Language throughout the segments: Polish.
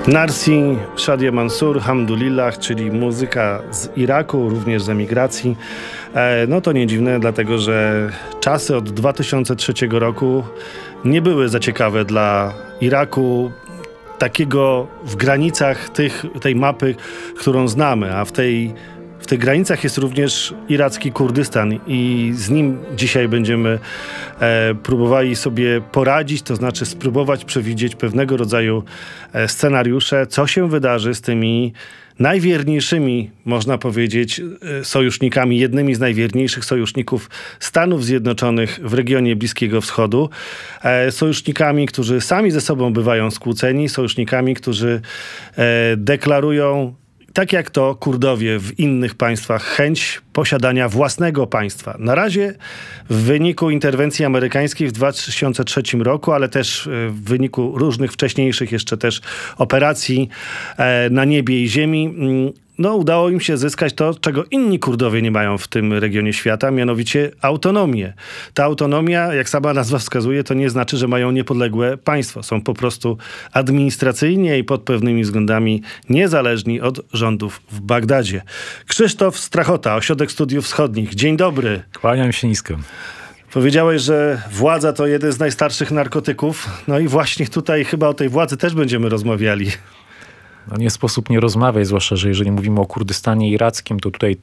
Narsi, Shadia Mansour, Hamdulillah, czyli muzyka z Iraku, również z emigracji. No to nie dziwne, dlatego że czasy od 2003 roku nie były za ciekawe dla Iraku, takiego w granicach tej mapy, którą znamy, a w tych granicach jest również iracki Kurdystan i z nim dzisiaj będziemy próbowali sobie poradzić, to znaczy spróbować przewidzieć pewnego rodzaju scenariusze, co się wydarzy z tymi najwierniejszymi, można powiedzieć, sojusznikami, jednymi z najwierniejszych sojuszników Stanów Zjednoczonych w regionie Bliskiego Wschodu. Sojusznikami, którzy sami ze sobą bywają skłóceni, sojusznikami, którzy deklarują, tak jak to Kurdowie w innych państwach, chęć posiadania własnego państwa. Na razie w wyniku interwencji amerykańskiej w 2003 roku, ale też w wyniku różnych wcześniejszych jeszcze też operacji na niebie i ziemi, udało im się zyskać to, czego inni Kurdowie nie mają w tym regionie świata, mianowicie autonomię. Ta autonomia, jak sama nazwa wskazuje, to nie znaczy, że mają niepodległe państwo. Są po prostu administracyjnie i pod pewnymi względami niezależni od rządów w Bagdadzie. Krzysztof Strachota, Ośrodek Studiów Wschodnich. Dzień dobry. Kłaniam się nisko. Powiedziałeś, że władza to jeden z najstarszych narkotyków. No i właśnie tutaj chyba o tej władzy też będziemy rozmawiali. No nie sposób nie rozmawiać, zwłaszcza, że jeżeli mówimy o Kurdystanie irackim, to tutaj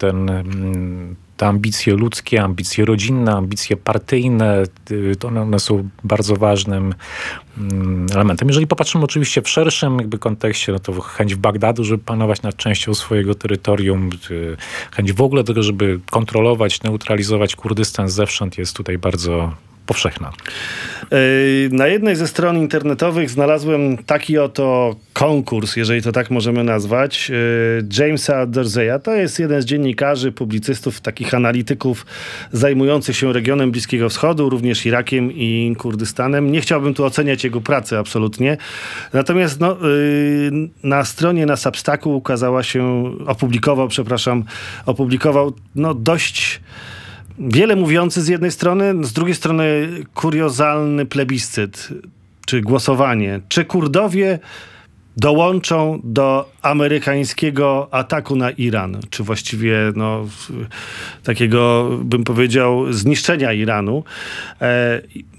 te ambicje ludzkie, ambicje rodzinne, ambicje partyjne, to one są bardzo ważnym elementem. Jeżeli popatrzymy oczywiście w szerszym kontekście, no to chęć Bagdadu, żeby panować nad częścią swojego terytorium, chęć w ogóle tego, żeby kontrolować, neutralizować Kurdystan zewsząd jest tutaj bardzo powszechna. Na jednej ze stron internetowych znalazłem taki oto konkurs, jeżeli to tak możemy nazwać, Jamesa Dorseya. To jest jeden z dziennikarzy, publicystów, takich analityków zajmujących się regionem Bliskiego Wschodu, również Irakiem i Kurdystanem. Nie chciałbym tu oceniać jego pracy absolutnie. Natomiast na stronie, na Substacku opublikował dość wiele mówiący z jednej strony, z drugiej strony kuriozalny plebiscyt, czy głosowanie. Czy Kurdowie dołączą do amerykańskiego ataku na Iran? Czy właściwie takiego, bym powiedział, zniszczenia Iranu?